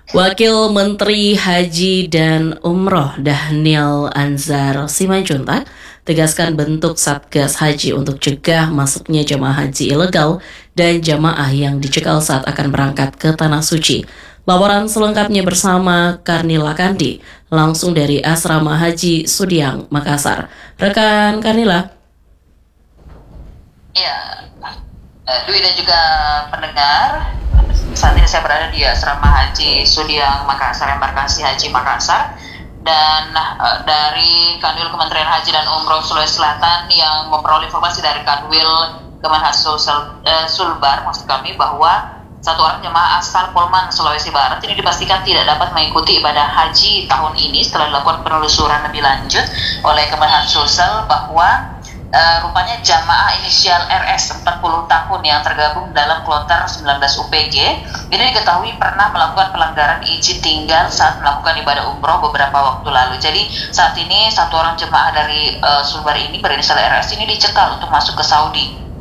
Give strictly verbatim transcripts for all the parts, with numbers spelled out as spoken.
Wakil Menteri Haji dan Umroh Dhanil Anzar Simanjuntak tegaskan bentuk Satgas Haji untuk cegah masuknya jemaah haji ilegal dan jamaah yang dicekal saat akan berangkat ke Tanah Suci. Laporan selengkapnya bersama Karnila Kandi, langsung dari Asrama Haji Sudiang, Makassar. Rekan Karnila. Ya, Dwi dan juga pendengar, saat ini saya berada di Asrama Haji Sudiang Makassar, Embarkasi Haji Makassar, dan uh, dari Kanwil Kementerian Haji dan Umroh Sulawesi Selatan yang memperoleh informasi dari Kanwil Kemenhas Sulsel, uh, Sulbar, maksud kami bahwa satu orang jemaah asal Polman, Sulawesi Barat ini dipastikan tidak dapat mengikuti ibadah haji tahun ini setelah dilakukan penelusuran lebih lanjut oleh Kemenhas Sulsel bahwa Uh, rupanya jamaah inisial R S empat puluh tahun yang tergabung dalam kloter sembilan belas U P G ini diketahui pernah melakukan pelanggaran izin tinggal saat melakukan ibadah umroh beberapa waktu lalu. Jadi saat ini satu orang jemaah dari uh, Sulbar ini berinisial R S ini dicekal untuk masuk ke Saudi.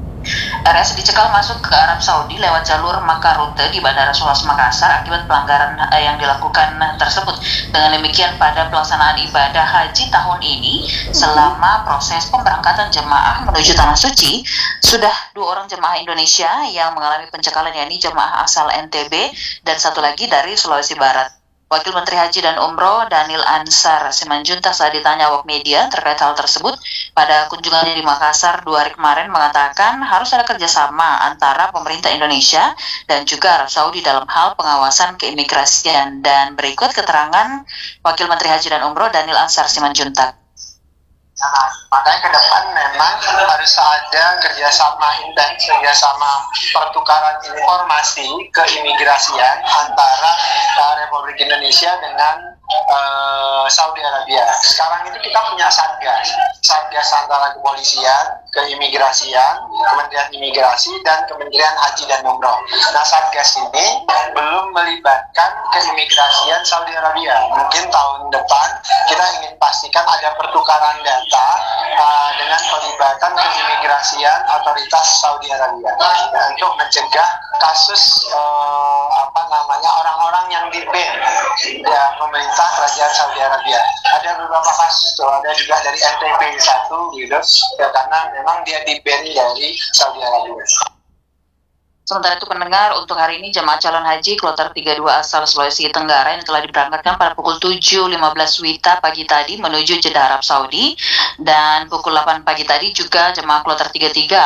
R S dicekal masuk ke Arab Saudi lewat jalur Makkah rute di Bandara Sulas Makassar akibat pelanggaran uh, yang dilakukan tersebut. Dengan demikian pada pelaksanaan ibadah haji tahun ini selama proses pemberangkatan jemaah menuju Tanah Suci sudah dua orang jemaah Indonesia yang mengalami pencekalan, yakni jemaah asal N T B dan satu lagi dari Sulawesi Barat. Wakil Menteri Haji dan Umroh Dhanil Anzar Simanjuntak saat ditanya awak media terkait hal tersebut pada kunjungannya di Makassar dua hari kemarin mengatakan harus ada kerjasama antara pemerintah Indonesia dan juga Arab Saudi dalam hal pengawasan keimigrasian. Dan berikut keterangan Wakil Menteri Haji dan Umroh Dhanil Anzar Simanjuntak. Nah, makanya ke depan memang harus ada kerjasama dan kerjasama pertukaran informasi keimigrasian antara uh, Republik Indonesia dengan uh, Saudi Arabia. Sekarang itu kita punya satgas, satgas antara kepolisian, keimigrasian, Kementerian Imigrasi dan Kementerian Haji dan Umroh. Nah, satgas ini belum melibatkan keimigrasian Saudi Arabia. Mungkin tahun depan kita ingin pastikan ada pertukaran data uh, dengan pelibatan keimigrasian otoritas Saudi Arabia nah, untuk mencegah kasus uh, apa namanya orang-orang yang di-ban ya pemerintah kerajaan Saudi Arabia. Ada beberapa kasus tuh, ada juga dari N T B satu gitu ya, karena memang dia di-ban dari Saudi Arabia. Sementara itu pendengar, untuk hari ini jemaah calon haji kloter tiga puluh dua asal Sulawesi Tenggara yang telah diberangkatkan pada pukul tujuh lima belas W I B pagi tadi menuju Jeddah Arab Saudi, dan pukul delapan pagi tadi juga jemaah kloter tiga puluh tiga